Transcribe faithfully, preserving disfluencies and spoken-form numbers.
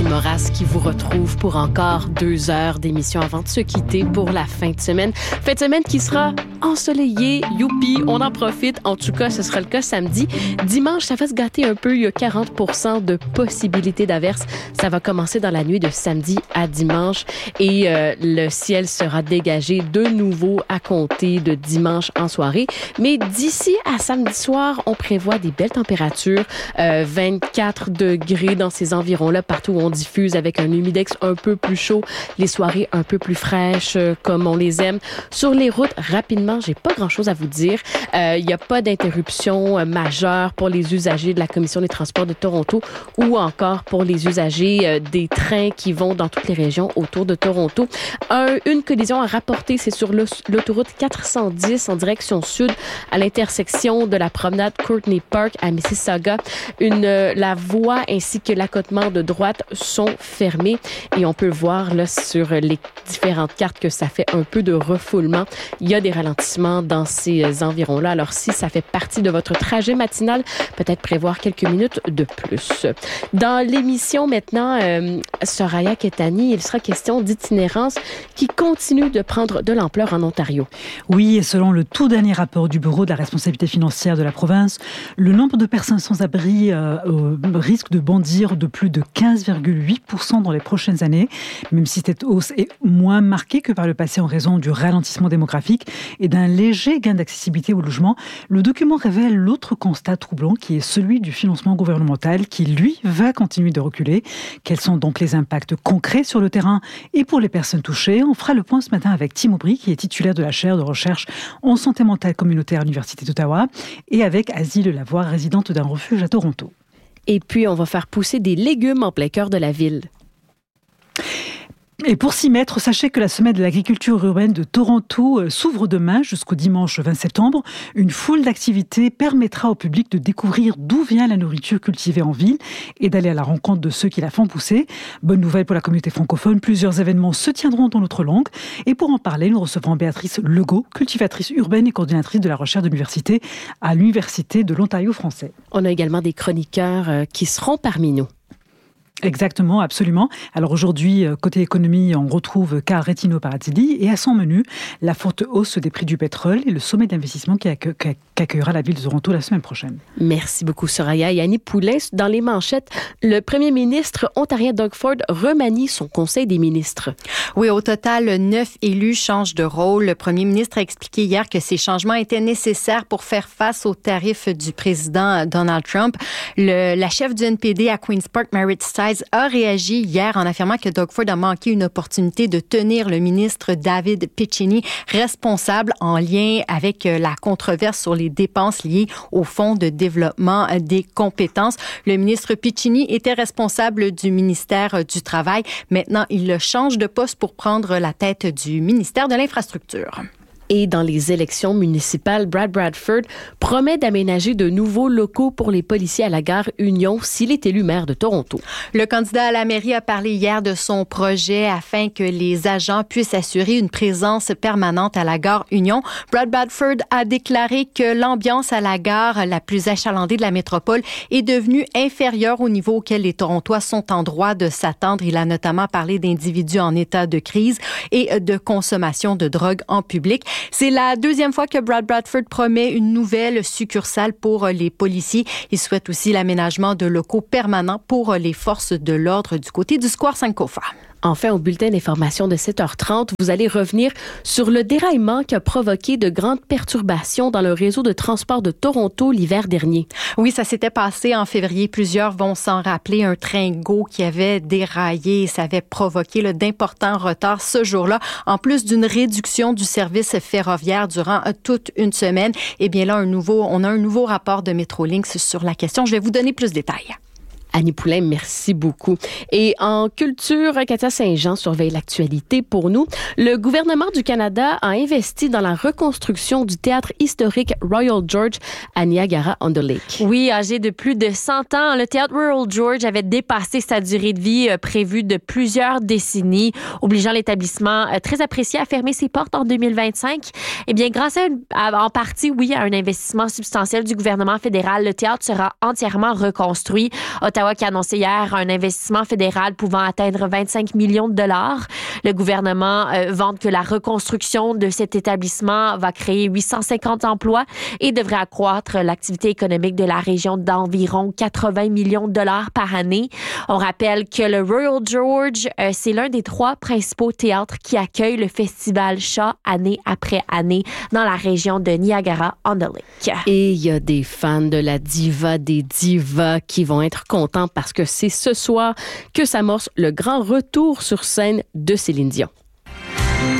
Christine Moras qui vous retrouve pour encore deux heures d'émission avant de se quitter pour la fin de semaine. Fin de semaine qui sera ensoleillée, youpi, on en profite. En tout cas, ce sera le cas samedi. Dimanche, ça va se gâter un peu. Il y a quarante pour cent de possibilités d'averses. Ça va commencer dans la nuit de samedi à dimanche et euh, le ciel sera dégagé de nouveau à compter de dimanche en soirée. Mais d'ici à samedi soir, on prévoit des belles températures, euh, vingt-quatre degrés dans ces environs-là, partout où on diffuse avec un humidex un peu plus chaud, les soirées un peu plus fraîches, euh, comme on les aime. Sur les routes, rapidement, j'ai pas grand-chose à vous dire. Euh, il n'y a pas d'interruption euh, majeure pour les usagers de la Commission des transports de Toronto ou encore pour les usagers euh, des trains qui vont dans toutes les régions autour de Toronto. Un, une collision à rapporter, c'est sur l'autoroute quatre cent dix en direction sud à l'intersection de la promenade Courtney Park à Mississauga. Une, euh, la voie ainsi que l'accotement de droite sont fermés et on peut voir là sur les différentes cartes que ça fait un peu de refoulement. Il y a des ralentissements dans ces environs-là. Alors si ça fait partie de votre trajet matinal, peut-être prévoir quelques minutes de plus. Dans l'émission maintenant, euh, Soraya Ketani, il sera question d'itinérance qui continue de prendre de l'ampleur en Ontario. Oui, et selon le tout dernier rapport du Bureau de la responsabilité financière de la province, le nombre de personnes sans abri euh, euh, risque de bondir de plus de quinze virgule huit pour cent dans les prochaines années, même si cette hausse est moins marquée que par le passé en raison du ralentissement démographique et d'un léger gain d'accessibilité au logement. Le document révèle l'autre constat troublant qui est celui du financement gouvernemental qui, lui, va continuer de reculer. Quels sont donc les impacts concrets sur le terrain et pour les personnes touchées? On fera le point ce matin avec Tim Aubry, qui est titulaire de la chaire de recherche en santé mentale communautaire à l'Université d'Ottawa, et avec Asile Lavoie, résidente d'un refuge à Toronto. Et puis, on va faire pousser des légumes en plein cœur de la ville. Et pour s'y mettre, sachez que la semaine de l'agriculture urbaine de Toronto s'ouvre demain jusqu'au dimanche vingt septembre. Une foule d'activités permettra au public de découvrir d'où vient la nourriture cultivée en ville et d'aller à la rencontre de ceux qui la font pousser. Bonne nouvelle pour la communauté francophone, plusieurs événements se tiendront dans notre langue. Et pour en parler, nous recevrons Béatrice Legault, cultivatrice urbaine et coordinatrice de la recherche de l'université à l'Université de l'Ontario français. On a également des chroniqueurs qui seront parmi nous. Exactement, absolument. Alors aujourd'hui, côté économie, on retrouve Carl Retino Paradili et à son menu, la forte hausse des prix du pétrole et le sommet d'investissement qui accueillera la ville de Toronto la semaine prochaine. Merci beaucoup, Soraya. Et Annie Poulain, dans les manchettes, le premier ministre ontarien Doug Ford remanie son conseil des ministres. Oui, au total, neuf élus changent de rôle. Le premier ministre a expliqué hier que ces changements étaient nécessaires pour faire face aux tarifs du président Donald Trump. Le, la chef du N P D à Queen's Park, Marit Stiles, a réagi hier en affirmant que Doug Ford a manqué une opportunité de tenir le ministre David Piccini responsable en lien avec la controverse sur les dépenses liées au Fonds de développement des compétences. Le ministre Piccini était responsable du ministère du Travail. Maintenant, il le change de poste pour prendre la tête du ministère de l'Infrastructure. Et dans les élections municipales, Brad Bradford promet d'aménager de nouveaux locaux pour les policiers à la gare Union s'il est élu maire de Toronto. Le candidat à la mairie a parlé hier de son projet afin que les agents puissent assurer une présence permanente à la gare Union. Brad Bradford a déclaré que l'ambiance à la gare la plus achalandée de la métropole est devenue inférieure au niveau auquel les Torontois sont en droit de s'attendre. Il a notamment parlé d'individus en état de crise et de consommation de drogue en public. C'est la deuxième fois que Brad Bradford promet une nouvelle succursale pour les policiers. Il souhaite aussi l'aménagement de locaux permanents pour les forces de l'ordre du côté du Square Sankofa. Enfin, au bulletin d'information de sept heures trente, vous allez revenir sur le déraillement qui a provoqué de grandes perturbations dans le réseau de transport de Toronto l'hiver dernier. Oui, ça s'était passé en février. Plusieurs vont s'en rappeler. Un train Go qui avait déraillé, ça avait provoqué là, d'importants retards ce jour-là. En plus d'une réduction du service ferroviaire durant toute une semaine, eh bien là, un nouveau, on a un nouveau rapport de Metrolinx sur la question. Je vais vous donner plus de détails. Annie Poulain, merci beaucoup. Et en culture, Katia Saint-Jean surveille l'actualité pour nous. Le gouvernement du Canada a investi dans la reconstruction du théâtre historique Royal George à Niagara-on-the-Lake. Oui, âgé de plus de cent ans, le théâtre Royal George avait dépassé sa durée de vie euh, prévue de plusieurs décennies, obligeant l'établissement euh, très apprécié à fermer ses portes en deux mille vingt-cinq. Eh bien, grâce à, une, à en partie, oui, à un investissement substantiel du gouvernement fédéral, le théâtre sera entièrement reconstruit. Ottawa d'Ottawa qui a annoncé hier un investissement fédéral pouvant atteindre vingt-cinq millions de dollars. Le gouvernement euh, vante que la reconstruction de cet établissement va créer huit cent cinquante emplois et devrait accroître l'activité économique de la région d'environ quatre-vingts millions de dollars par année. On rappelle que le Royal George, euh, c'est l'un des trois principaux théâtres qui accueillent le festival Shaw année après année dans la région de Niagara-on-the-Lake. Et il y a des fans de la diva des divas qui vont être contents parce que c'est ce soir que s'amorce le grand retour sur scène de Céline Dion.